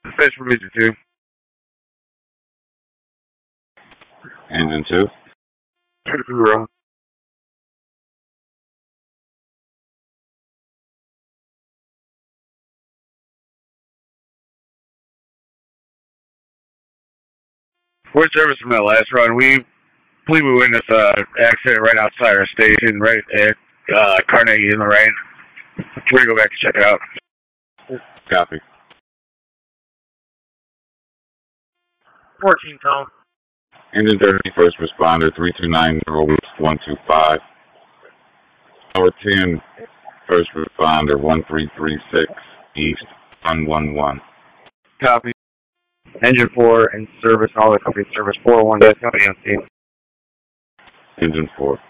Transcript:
Fish for Region 2. Engine 2. 2-0. For service from that last run, we believe we witnessed an accident right outside our station, right at Carnegie in the rain. We're going to go back and check it out. Copy. 14 tone. Engine 30, first responder, 329-0125. Tower 10, first responder, 1336, east, 111. Copy. Engine 4 in service, all the company service 401 company on scene. Engine 4.